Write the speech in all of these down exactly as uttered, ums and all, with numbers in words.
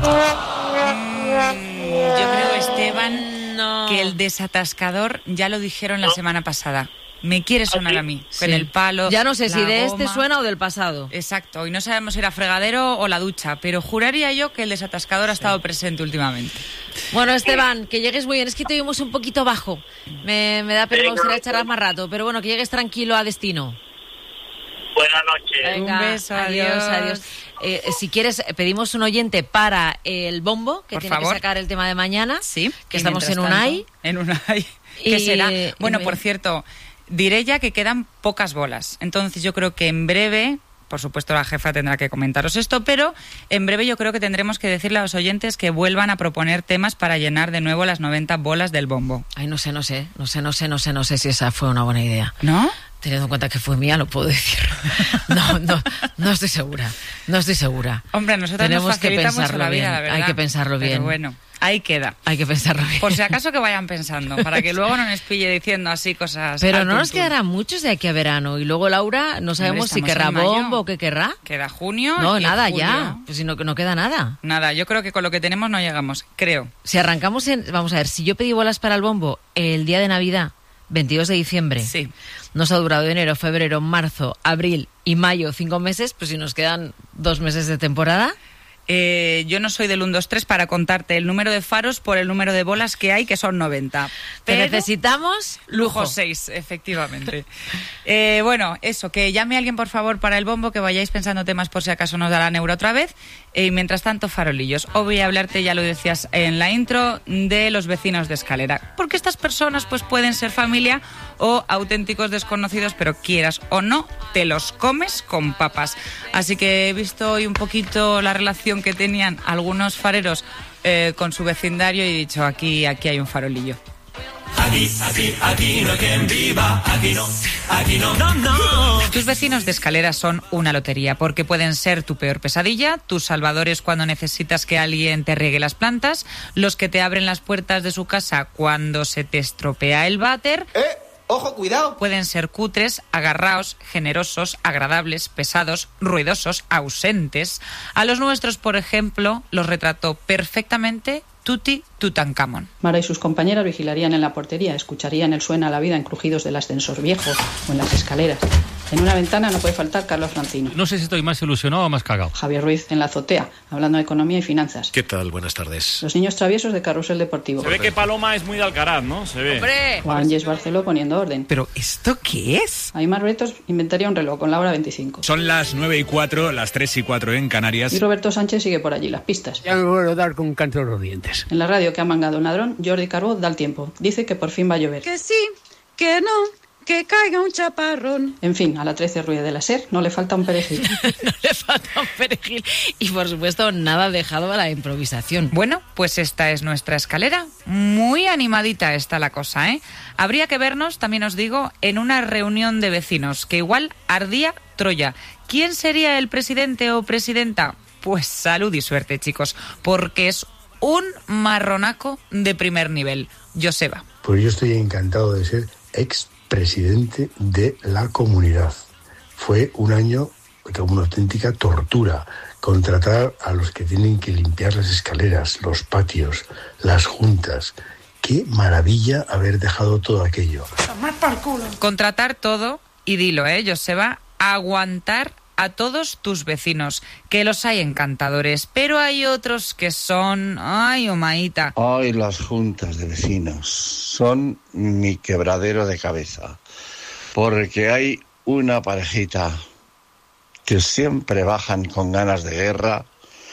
Yo creo, Esteban, no. que el desatascador ya lo dijeron la ¿No? semana pasada. Me quiere sonar ¿Ah, sí? a mí, Sí. con el palo. Ya no sé si la de goma. este suena o del pasado. Exacto, y no sabemos si era fregadero o la ducha, pero juraría yo que el desatascador ha estado presente últimamente. Bueno, Esteban, que llegues muy bien. Es que te oímos un poquito bajo. Me, me da pena, me Venga, gustaría charlar más rato. Pero bueno, que llegues tranquilo a destino. Buenas noches. Venga, Un beso, adiós, adiós. adiós. Eh, si quieres, pedimos un oyente para el bombo, que Por tiene favor. que sacar el tema de mañana. Sí, Que y estamos en mientras Unai. tanto, En Unai. ¿Qué Y- será? y Bueno, me- por cierto, diré ya que quedan pocas bolas. Entonces yo creo que en breve, por supuesto la jefa tendrá que comentaros esto, pero en breve yo creo que tendremos que decirle a los oyentes que vuelvan a proponer temas para llenar de nuevo las noventa bolas del bombo. Ay, no sé, no sé, no sé, no sé, no sé, no sé si esa fue una buena idea. ¿No? Teniendo en cuenta que fue mía, no puedo decir. No, no, no estoy segura, no estoy segura. Hombre, a nosotros Tenemos nos que facilita mucho pensarlo la vida, bien, la verdad. hay que pensarlo Pero bien. bueno, ahí queda. Hay que pensarlo bien. Por si acaso que vayan pensando, para que luego no nos pille diciendo así cosas. Pero al no nos tuntún. quedará muchos de aquí a verano. Y luego Laura, no sabemos si estamos querrá en mayo. bombo o qué querrá. Queda junio. No, y nada, julio. ya. Pues si no, no queda nada. Nada, yo creo que con lo que tenemos no llegamos, creo. Si arrancamos en... Vamos a ver, si yo pedí bolas para el bombo el día de Navidad, veintidós de diciembre, Sí. nos ha durado enero, febrero, marzo, abril y mayo, cinco meses, pues si nos quedan dos meses de temporada... Eh, yo no soy del uno, dos, tres para contarte el número de faros por el número de bolas que hay, que son noventa. Te Pero necesitamos lujo. lujo seis, efectivamente. eh, bueno, eso, que llame a alguien por favor para el bombo, que vayáis pensando temas por si acaso nos da la neura otra vez. Eh, y mientras tanto, farolillos. Hoy voy a hablarte, ya lo decías en la intro, de los vecinos de escalera. Porque estas personas pues pueden ser familia o auténticos desconocidos, pero quieras o no, te los comes con papas. Así que he visto hoy un poquito la relación que tenían algunos fareros eh, con su vecindario y he dicho, aquí, aquí hay un farolillo. Aquí, aquí, aquí no hay quien viva, aquí no, aquí no, no, no. Tus vecinos de escalera son una lotería porque pueden ser tu peor pesadilla, tus salvadores cuando necesitas que alguien te riegue las plantas, los que te abren las puertas de su casa cuando se te estropea el váter. ¡Eh! ¡Ojo, cuidado! Pueden ser cutres, agarraos, generosos, agradables, pesados, ruidosos, ausentes. A los nuestros, por ejemplo, los retrató perfectamente Tuti Tutankamón. Mara y sus compañeras vigilarían en la portería, escucharían el suena a la vida en crujidos del ascensor viejo o en las escaleras. En una ventana no puede faltar Carlos Francino. No sé si estoy más ilusionado o más cagado. Javier Ruiz en la azotea, hablando de economía y finanzas. ¿Qué tal? Buenas tardes. Los niños traviesos de Carrusel Deportivo. Se ve que Paloma es muy de Alcaraz, ¿no? Se ve. ¡Hombre! O Ángeles Barceló poniendo orden. ¿Pero esto qué es? Aymar Bretos inventaría un reloj con la hora veinticinco. Son las nueve y cuatro, las tres y cuatro en Canarias. Y Roberto Sánchez sigue por allí las pistas. Ya me vuelvo a dar con un canto de los dientes. En la radio que ha mangado un ladrón, Jordi Carbó da el tiempo. Dice que por fin va a llover. Que sí, que no, que caiga un chaparrón. En fin, a la trece Ruiz de la SER no le falta un perejil. No le falta un perejil. Y por supuesto, nada dejado a la improvisación. Bueno, pues esta es nuestra escalera. Muy animadita está la cosa, ¿eh? Habría que vernos, también os digo, en una reunión de vecinos, que igual ardía Troya. ¿Quién sería el presidente o presidenta? Pues salud y suerte, chicos, porque es un marronaco de primer nivel. Joseba. Pues yo estoy encantado de ser expresidente de la comunidad. Fue un año de una auténtica tortura. Contratar a los que tienen que limpiar las escaleras, los patios, las juntas. Qué maravilla haber dejado todo aquello. Tomar por culo. Contratar todo, y dilo, ¿eh, Joseba? Aguantar a todos tus vecinos, que los hay encantadores, pero hay otros que son... ¡Ay, Omaíta! Ay, las juntas de vecinos son mi quebradero de cabeza, porque hay una parejita que siempre bajan con ganas de guerra,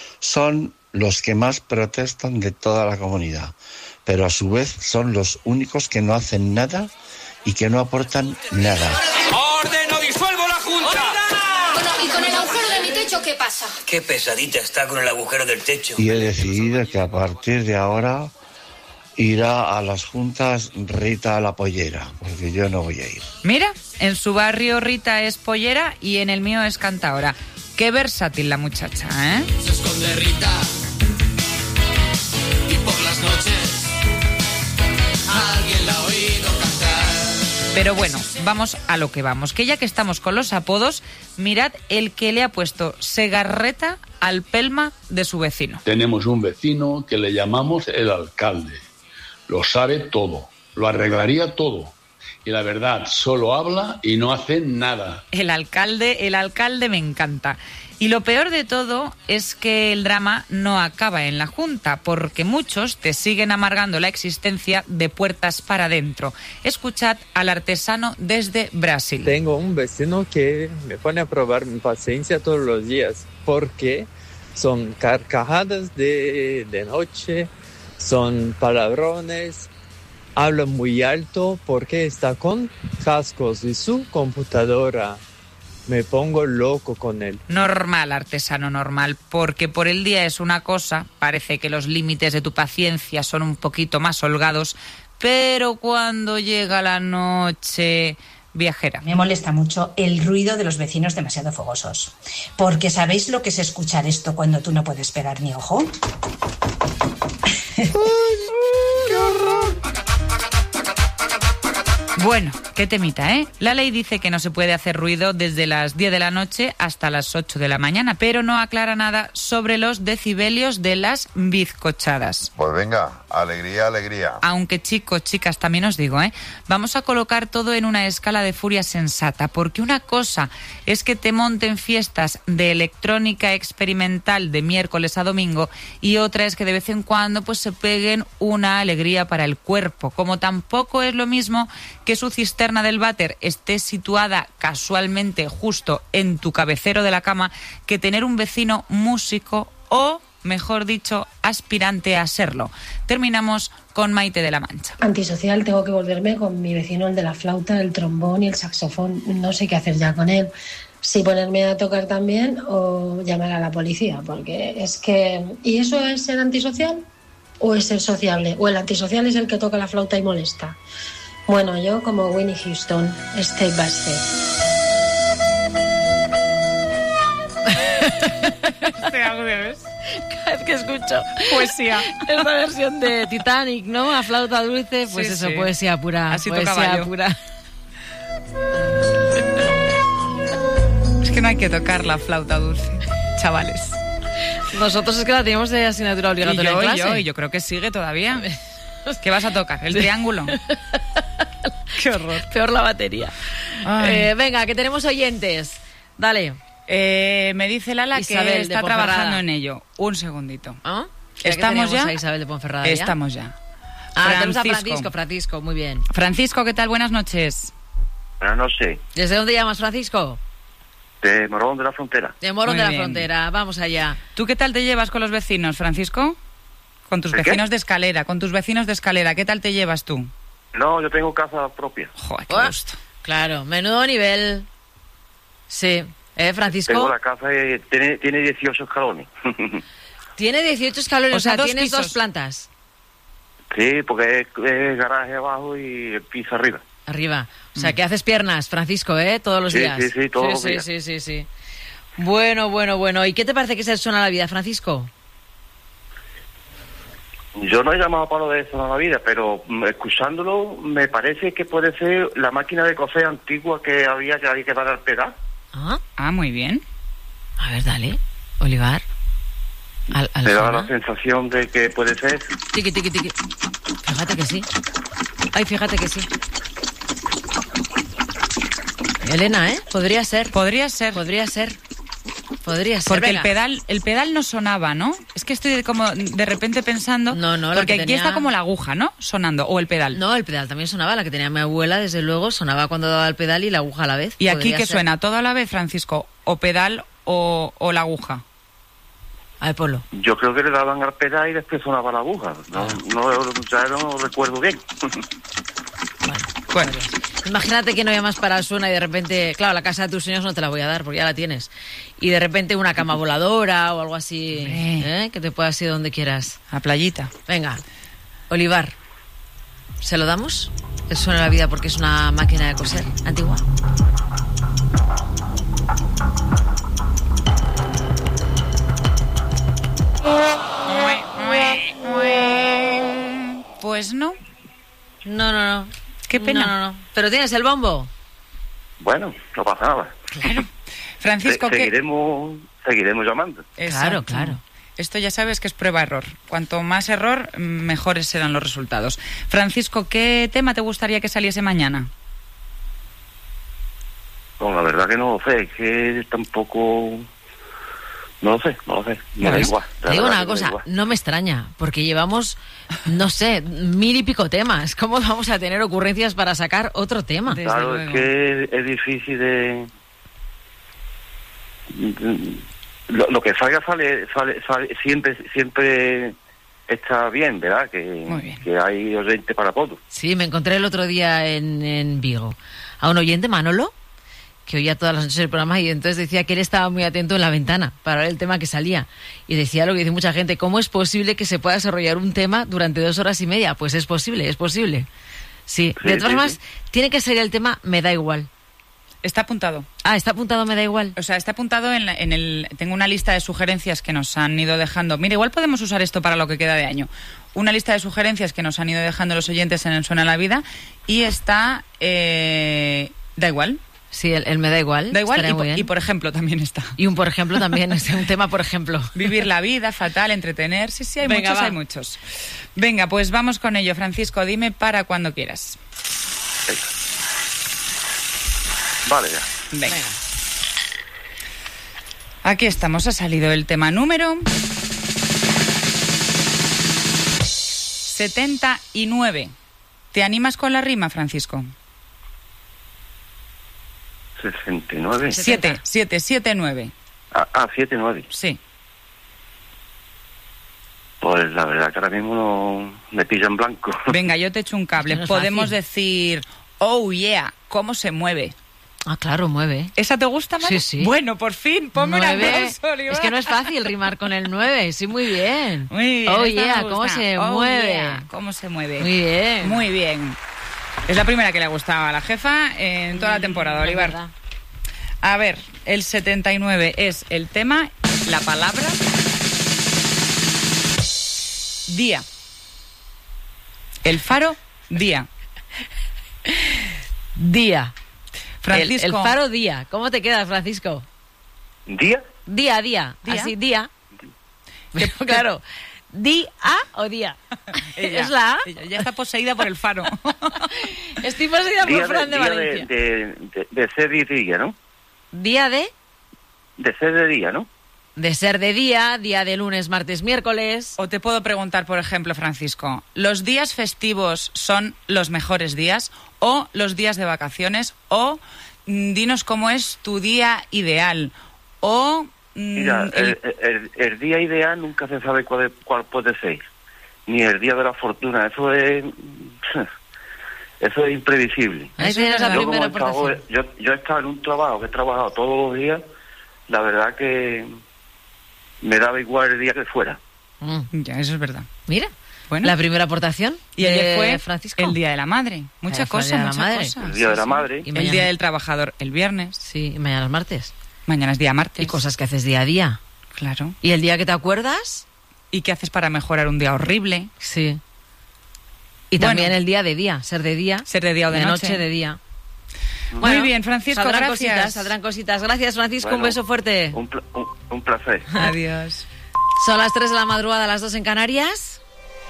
son los que más protestan de toda la comunidad, pero a su vez son los únicos que no hacen nada y que no aportan nada. ¡Ordeno, disuelvo la junta! Bueno, ¿y con el agujero de mi techo qué pasa? Qué pesadita está con el agujero del techo. Y he decidido que a partir de ahora irá a las juntas Rita la Pollera, porque yo no voy a ir. Mira, en su barrio Rita es pollera y en el mío es cantaora. Qué versátil la muchacha, ¿eh? Se esconde Rita y por las noches alguien la ha oído cantar. Pero bueno, vamos a lo que vamos. Que ya que estamos con los apodos, mirad el que le ha puesto Segarreta al pelma de su vecino. Tenemos un vecino que le llamamos el alcalde. Lo sabe todo, lo arreglaría todo. Y la verdad, solo habla y no hace nada. El alcalde, el alcalde me encanta. Y lo peor de todo es que el drama no acaba en la Junta, porque muchos te siguen amargando la existencia de puertas para adentro. Escuchad al artesano desde Brasil. Tengo un vecino que me pone a probar mi paciencia todos los días, porque son carcajadas de, de noche, son palabrones, habla muy alto porque está con cascos y su computadora. Me pongo loco con él. Normal, artesano, normal, porque por el día es una cosa, parece que los límites de tu paciencia son un poquito más holgados, pero cuando llega la noche... Viajera. Me molesta mucho el ruido de los vecinos demasiado fogosos, porque ¿sabéis lo que es escuchar esto cuando tú no puedes pegar ni ojo? ¡Qué horror! Bueno, qué temita, ¿eh? La ley dice que no se puede hacer ruido desde las diez de la noche hasta las ocho de la mañana, pero no aclara nada sobre los decibelios de las bizcochadas. Pues venga, alegría, alegría. Aunque chicos, chicas, también os digo, ¿eh? Vamos a colocar todo en una escala de furia sensata, porque una cosa es que te monten fiestas de electrónica experimental de miércoles a domingo y otra es que de vez en cuando pues se peguen una alegría para el cuerpo, como tampoco es lo mismo que su cisterna del váter esté situada casualmente justo en tu cabecero de la cama, que tener un vecino músico o, mejor dicho, aspirante a serlo. Terminamos con Maite de la Mancha. Antisocial, tengo que volverme con mi vecino, el de la flauta, el trombón y el saxofón. No sé qué hacer ya con él. Si ponerme a tocar también o llamar a la policía, porque es que... ¿Y eso es ser antisocial o es ser sociable? ¿O el antisocial es el que toca la flauta y molesta? Bueno, yo como Winnie Houston, step by step. Este audio, ¿ves? Cada vez que escucho poesía, esta versión de Titanic, ¿no? A flauta dulce, pues sí, eso, sí. Poesía pura. Así poesía tocaba yo. pura. Es que no hay que tocar la flauta dulce, chavales. Nosotros es que la teníamos de asignatura obligatoria Y yo, en y clase. yo, y yo creo que sigue todavía. ¿Qué vas a tocar? ¿El triángulo? Qué horror. Peor la batería. Eh, venga, que tenemos oyentes. Dale. Eh, me dice Lala Isabel que de está Ponferrada. trabajando en ello. Un segundito. ¿Ah? ¿Ya ¿Estamos que tenemos ya? a Isabel de Ponferrada ya? Estamos ya. Ah, tenemos a Francisco, Francisco, muy bien. Francisco, ¿qué tal? Buenas noches. Buenas noches. ¿Desde dónde llamas, Francisco? De Morón de la Frontera. De Morón Muy de la bien. Frontera, vamos allá. ¿Tú qué tal te llevas con los vecinos, Francisco? Con tus ¿El qué? vecinos de escalera, con tus vecinos de escalera, ¿qué tal te llevas tú? No, yo tengo casa propia. Joder, qué Oh, gusto. Claro, menudo nivel. Sí. ¿Eh, Francisco? Tengo la casa y tiene, tiene dieciocho escalones. Tiene dieciocho escalones, O o sea, sea, dos tienes pisos. dos plantas. Sí, porque es, es garaje abajo y el piso arriba. Arriba. O sea, que haces piernas, Francisco, ¿eh? Todos los Sí, días. sí, sí, todos los sí, días. Sí, sí, sí. Bueno, bueno, bueno. ¿Y qué te parece que se suena la vida, Francisco? Yo no he llamado para lo de eso en la vida, pero mm, escuchándolo me parece que puede ser la máquina de coser antigua que había que había que dar al pedal. Ah, Ah, muy bien. a ver, dale. Olivar. Al, al Me da suena. la sensación de que puede ser. Tiqui, tiqui, tiqui. Fíjate que sí. Ay, fíjate que sí. Elena, ¿eh? Podría ser. Podría ser. Podría ser. Podría ser. Porque el Venga. pedal, el pedal no sonaba, ¿no? Es que estoy como de repente pensando... No, no, la porque que aquí tenía- está como la aguja, ¿no? Sonando, o el pedal. No, el pedal también sonaba. La que tenía mi abuela, desde luego, sonaba cuando daba el pedal y la aguja a la vez. ¿Y aquí Podría qué ser. suena? ¿Todo a la vez, Francisco? ¿O pedal o, o la aguja? A ver, Polo. Yo creo que le daban al pedal y después sonaba la aguja. No, no, ya no recuerdo bien. Bueno, Imagínate que no haya más para el suena y de repente, claro, la casa de tus sueños no te la voy a dar porque ya la tienes. Y de repente una cama voladora o algo así, ¿eh? Que te puedas ir donde quieras. a playita. Venga, Olivar, ¿se lo damos? El suena la vida porque es una máquina de coser antigua. Pues no. No, no, no. Qué pena. No, no, no. ¿Pero tienes el bombo? Bueno, no pasa nada. Francisco, Se- ¿qué? seguiremos, seguiremos llamando. Claro, claro. Esto ya sabes que es prueba-error. Cuanto más error, mejores serán los resultados. Francisco, ¿qué tema te gustaría que saliese mañana? Bueno, la verdad que no lo sé, es que tampoco... No lo sé, no lo sé. Me da igual. Te digo una cosa, no me extraña, porque llevamos, no sé, mil y pico temas. ¿Cómo vamos a tener ocurrencias para sacar otro tema? Claro, es que es difícil de... Lo, lo que salga sale, sale, sale siempre siempre está bien, ¿verdad? Que, bien. que hay oyente para todo. Sí, me encontré el otro día en, en Vigo a un oyente, Manolo, que oía todas las noches el programa y entonces decía que él estaba muy atento en la ventana para ver el tema que salía. Y decía lo que dice mucha gente, ¿cómo es posible que se pueda desarrollar un tema durante dos horas y media? Pues es posible, es posible. Sí, sí de todas formas, sí, sí. Tiene que ser el tema Me da igual. Está apuntado. Ah, está apuntado, Me da igual. O sea, está apuntado en, la, en el... Tengo una lista de sugerencias que nos han ido dejando. Mira, igual podemos usar esto para lo que queda de año. Una lista de sugerencias que nos han ido dejando los oyentes en el Suena la Vida. Y está... Eh, da igual. Sí, el, el Me da igual. Da igual y por, y por ejemplo también está. Y un por ejemplo también, es un tema por ejemplo. Vivir la vida, fatal, entretener. Sí, sí, hay Venga, muchos, va. hay muchos. Venga, pues vamos con ello. Francisco, dime para cuando quieras. Vale, ya. Venga. Venga. Aquí estamos, ha salido el tema número setenta y nueve. ¿Te animas con la rima, Francisco? sesenta y nueve. siete, siete, siete, nueve. Ah, ah, siete, nueve. Sí. Pues la verdad que ahora mismo no me pilla en blanco. Venga, yo te echo un cable. No Podemos fácil. decir, oh yeah, ¿cómo se mueve? Ah, claro, mueve. ¿Esa te gusta, Mari? Sí, sí. Bueno, por fin, ponme una dos, Oliva. Es que no es fácil rimar con el nueve, sí, muy bien. Muy bien. Oh, yeah, ¿cómo se oh, mueve? Yeah. ¿Cómo se mueve? Muy bien. Muy bien. Es la primera que le ha gustado a la jefa en toda la temporada, Olivar. Verdad. A ver, el setenta y nueve es el tema, la palabra... Día. El faro, día. Día. Francisco. El, el faro, día. ¿Cómo te queda, Francisco? ¿Día? Día, día. ¿Día? Así, día. Pero, claro, ¿di a o día? Ella, ¿Es la A? Ella ya está poseída por el faro. Estoy poseída por Fran de, de Valencia. De, de, de, de ser de día, ¿no? ¿Día de? De ser de día, ¿no? De ser de día, día de lunes, martes, miércoles. O te puedo preguntar, por ejemplo, Francisco, ¿los días festivos son los mejores días? ¿O los días de vacaciones? ¿O mm, dinos cómo es tu día ideal? ¿O...? Mm, Mira, el... El, el, el día ideal nunca se sabe cuál, cuál puede ser. Ni el día de la fortuna. Eso es... Eso es imprevisible. Ahí tienes la yo, primera trabajo, yo, yo he estado en un trabajo que he trabajado todos los días. La verdad que... me daba igual el día que fuera. Mm, ya, eso es verdad. Mira, bueno. La primera aportación. Y ayer fue Francisco. El Día de la Madre. Muchas cosas, muchas madre. cosas. El Día de la sí, Madre. Sí. El Día del Trabajador el viernes. Sí, y mañana es martes. Mañana es día martes. Y cosas que haces día a día. Claro. ¿Y el día que te acuerdas? ¿Y qué haces para mejorar un día horrible? Sí. Y bueno, también el día de día, ser de día. Ser de día o de, de noche. noche. de día. Bueno, muy bien, Francisco, saldrán gracias. Cositas, saldrán cositas. Gracias, Francisco, bueno, un beso fuerte. Un, pl un, un placer. Adiós. Son las tres de la madrugada, las dos en Canarias.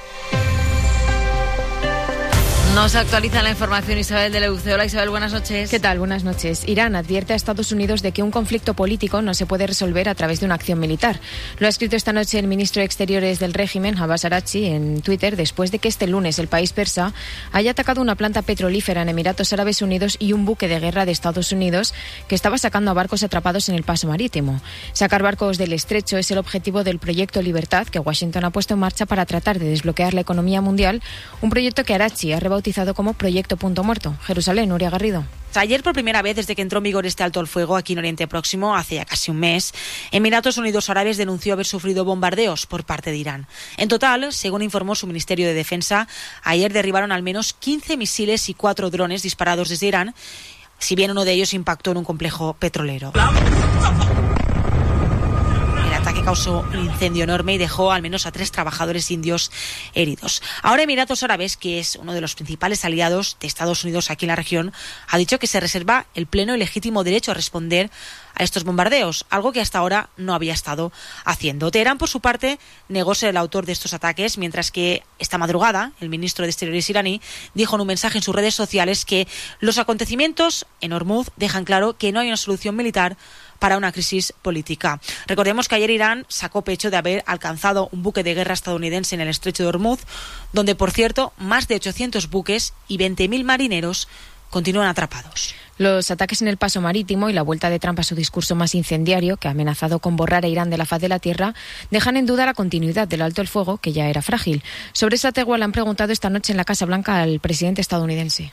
Nos actualiza la información Isabel de Leuce. Hola Isabel, buenas noches. ¿Qué tal? Buenas noches. Irán advierte a Estados Unidos de que un conflicto político no se puede resolver a través de una acción militar. Lo ha escrito esta noche el ministro de Exteriores del régimen, Abbas Araghchi, en Twitter, después de que este lunes el país persa haya atacado una planta petrolífera en Emiratos Árabes Unidos y un buque de guerra de Estados Unidos que estaba sacando a barcos atrapados en el paso marítimo. Sacar barcos del estrecho es el objetivo del proyecto Libertad que Washington ha puesto en marcha para tratar de desbloquear la economía mundial, un proyecto que Araghchi ha rebautizado como Proyecto Punto Muerto. Jerusalén, Nuria Garrido. Ayer, por primera vez desde que entró en vigor este alto el fuego aquí en Oriente Próximo, hace ya casi un mes, Emiratos Unidos Árabes denunció haber sufrido bombardeos por parte de Irán. En total, según informó su Ministerio de Defensa, ayer derribaron al menos quince misiles y cuatro drones disparados desde Irán, si bien uno de ellos impactó en un complejo petrolero. que causó un incendio enorme y dejó al menos a tres trabajadores indios heridos. Ahora Emiratos Árabes, que es uno de los principales aliados de Estados Unidos aquí en la región, ha dicho que se reserva el pleno y legítimo derecho a responder a estos bombardeos, algo que hasta ahora no había estado haciendo. Teherán, por su parte, negó ser el autor de estos ataques, mientras que esta madrugada el ministro de Exteriores iraní dijo en un mensaje en sus redes sociales que los acontecimientos en Hormuz dejan claro que no hay una solución militar para una crisis política. Recordemos que ayer Irán sacó pecho de haber alcanzado un buque de guerra estadounidense en el estrecho de Hormuz, donde, por cierto, más de ochocientos buques y veinte mil marineros continúan atrapados. Los ataques en el paso marítimo y la vuelta de Trump a su discurso más incendiario, que ha amenazado con borrar a Irán de la faz de la tierra, dejan en duda la continuidad del alto el fuego, que ya era frágil. Sobre esa tregua le han preguntado esta noche en la Casa Blanca al presidente estadounidense.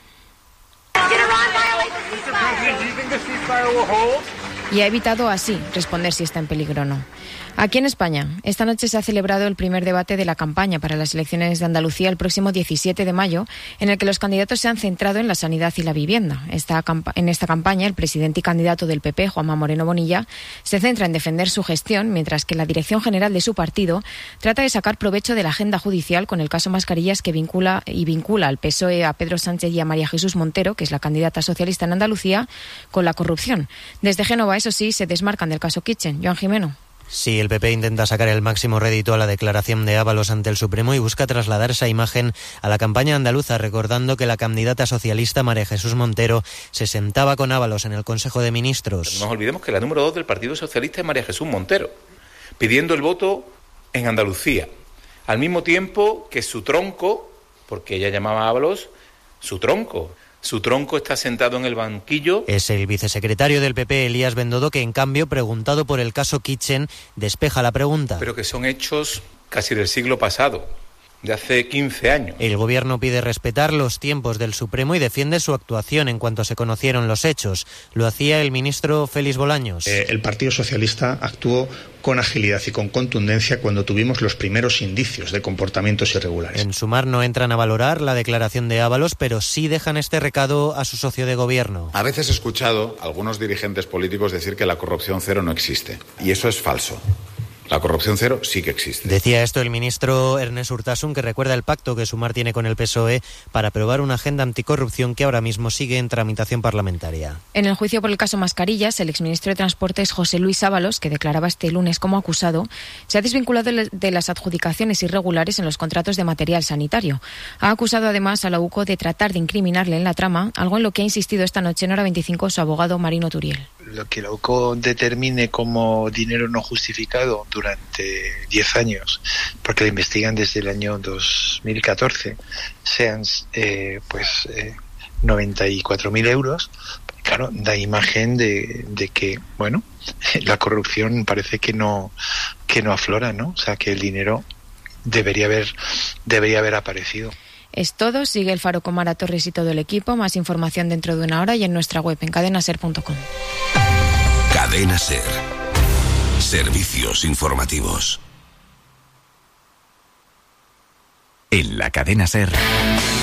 Y ha evitado así responder si está en peligro o no. Aquí en España, esta noche se ha celebrado el primer debate de la campaña para las elecciones de Andalucía el próximo diecisiete de mayo, en el que los candidatos se han centrado en la sanidad y la vivienda. Esta, en esta campaña, el presidente y candidato del P P, Juanma Moreno Bonilla, se centra en defender su gestión, mientras que la dirección general de su partido trata de sacar provecho de la agenda judicial con el caso Mascarillas, que vincula y vincula al P S O E, a Pedro Sánchez y a María Jesús Montero, que es la candidata socialista en Andalucía, con la corrupción. Desde Génova, eso sí, se desmarcan del caso Kitchen. Joan Jimeno. Sí, el P P intenta sacar el máximo rédito a la declaración de Ábalos ante el Supremo y busca trasladar esa imagen a la campaña andaluza, recordando que la candidata socialista María Jesús Montero se sentaba con Ábalos en el Consejo de Ministros. No nos olvidemos que la número dos del Partido Socialista es María Jesús Montero, pidiendo el voto en Andalucía, al mismo tiempo que su tronco, porque ella llamaba a Ábalos su tronco, Su tronco está sentado en el banquillo. Es el vicesecretario del P P, Elías Bendodo, que en cambio, preguntado por el caso Kitchen, despeja la pregunta. Pero que son hechos casi del siglo pasado, de hace quince años. El gobierno pide respetar los tiempos del Supremo y defiende su actuación en cuanto se conocieron los hechos. Lo hacía el ministro Félix Bolaños. Eh, el Partido Socialista actuó con agilidad y con contundencia cuando tuvimos los primeros indicios de comportamientos irregulares. En Sumar no entran a valorar la declaración de Ábalos, pero sí dejan este recado a su socio de gobierno. A veces he escuchado a algunos dirigentes políticos decir que la corrupción cero no existe, y eso es falso. La corrupción cero sí que existe. Decía esto el ministro Ernest Urtasun, que recuerda el pacto que Sumar tiene con el P S O E para aprobar una agenda anticorrupción que ahora mismo sigue en tramitación parlamentaria. En el juicio por el caso Mascarillas, el exministro de Transportes José Luis Ábalos, que declaraba este lunes como acusado, se ha desvinculado de las adjudicaciones irregulares en los contratos de material sanitario. Ha acusado además a la U C O de tratar de incriminarle en la trama, algo en lo que ha insistido esta noche en Hora veinticinco su abogado Marino Turiel. Lo que la U C O determine como dinero no justificado durante diez años, porque la investigan desde el año dos mil catorce, sean eh, pues eh, noventa y cuatro mil euros, claro, da imagen de, de que, bueno, la corrupción parece que no que no aflora, ¿no? O sea, que el dinero debería haber debería haber aparecido. Es todo. Sigue el Faro con Mara Torres y todo el equipo. Más información dentro de una hora y en nuestra web en cadena ser punto com. Cadena Ser. Servicios informativos. En la Cadena Ser.